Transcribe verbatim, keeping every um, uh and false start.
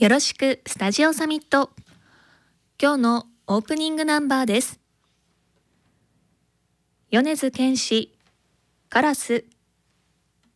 よろしくスタジオサミット。今日のオープニングナンバーです。米津玄師、カラス